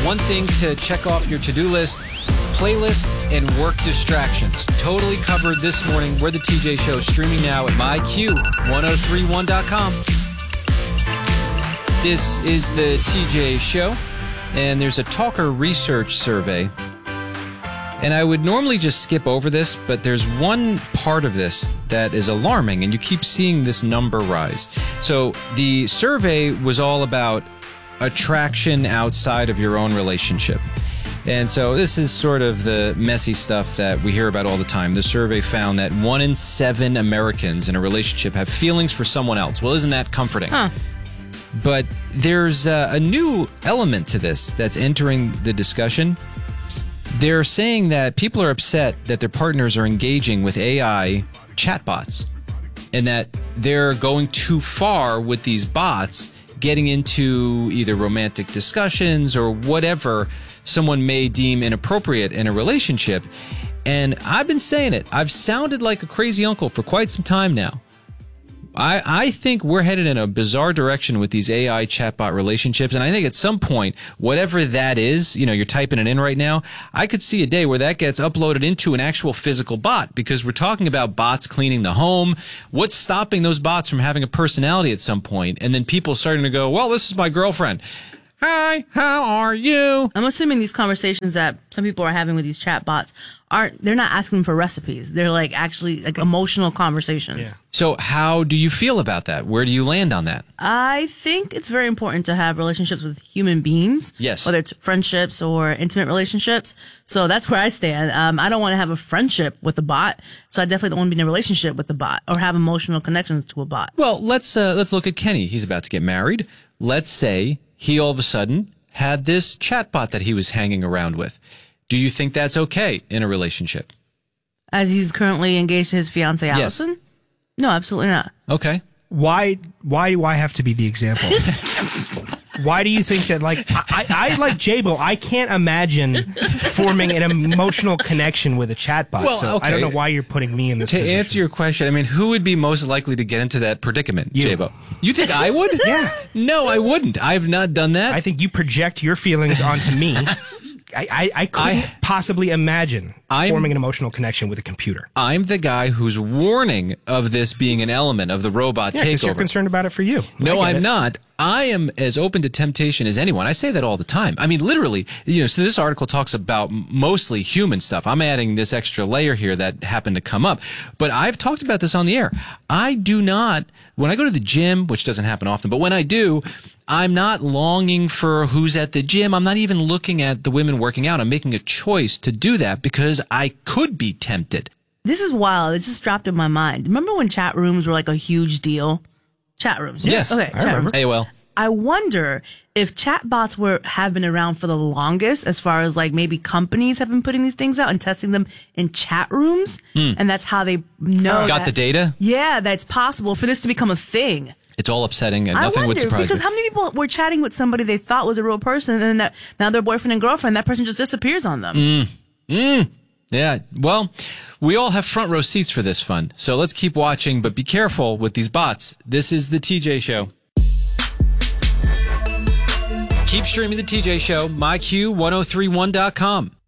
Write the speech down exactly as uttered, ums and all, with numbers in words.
One thing to check off your to-do list, playlist and work distractions. Totally covered this morning. We're the T J Show, streaming now at my Q ten thirty-one dot com. This is the T J Show, and there's a Talker research survey. And I would normally just skip over this, but there's one part of this that is alarming, and you keep seeing this number rise. So the survey was all about attraction outside of your own relationship. And so this is sort of the messy stuff that we hear about all the time. The survey found that one in seven Americans in a relationship have feelings for someone else. Well, isn't that comforting? Huh. But there's a, a new element to this that's entering the discussion. They're saying that people are upset that their partners are engaging with A I chatbots and that they're going too far with these bots, getting into either romantic discussions or whatever someone may deem inappropriate in a relationship. And I've been saying it. I've sounded like a crazy uncle for quite some time now. I, I think we're headed in a bizarre direction with these A I chatbot relationships. And I think at some point, whatever that is, you know, you're typing it in right now, I could see a day where that gets uploaded into an actual physical bot, because we're talking about bots cleaning the home. What's stopping those bots from having a personality at some point? And then people starting to go, well, this is my girlfriend. Hi, how are you? I'm assuming these conversations that some people are having with these chat bots aren't, they're not asking for recipes. They're like actually like emotional conversations. Yeah. So how do you feel about that? Where do you land on that? I think it's very important to have relationships with human beings. Yes. Whether it's friendships or intimate relationships. So that's where I stand. Um, I don't want to have a friendship with a bot. So I definitely don't want to be in a relationship with a bot or have emotional connections to a bot. Well, let's uh, let's look at Kenny. He's about to get married. Let's say he all of a sudden had this chatbot that he was hanging around with. Do you think that's okay in a relationship? As he's currently engaged to his fiancée, Allison? Yes. No, absolutely not. Okay. Why? Why do I have to be the example? Why do you think that? Like, I, I like J-Bo. I can't imagine forming an emotional connection with a chatbot. Well, so okay. I don't know why you're putting me in this To position. answer your question, I mean, who would be most likely to get into that predicament, You. J-Bo? You think I would? Yeah. No, I wouldn't. I've not done that. I think you project your feelings onto me. I, I, I couldn't I- possibly imagine I'm- forming an emotional connection with a computer. I'm the guy who's warning of this being an element of the robot Yeah, because you're takeover. concerned about it for you. No, I get I'm it. not. I am as open to temptation as anyone. I say that all the time. I mean, literally, you know, so this article talks about mostly human stuff. I'm adding this extra layer here that happened to come up. But I've talked about this on the air. I do not, when I go to the gym, which doesn't happen often, but when I do, I'm not longing for who's at the gym. I'm not even looking at the women working out. I'm making a choice to do that because I could be tempted. This is wild. It just dropped in my mind. Remember when chat rooms were like a huge deal? Chat rooms. Yes. Okay. I chat remember. rooms. A O L. I wonder if chatbots were have been around for the longest, as far as like maybe companies have been putting these things out and testing them in chat rooms, and that's how they know. Got that- the data? Yeah, that's possible for this to become a thing. It's all upsetting and I nothing wonder would surprise because me. how many people were chatting with somebody they thought was a real person, and then that, now they're boyfriend and girlfriend, that person just disappears on them. Yeah, well, we all have front row seats for this fun, so let's keep watching, but be careful with these bots. This is the T J Show. Keep streaming the T J Show, my Q ten thirty-one dot com.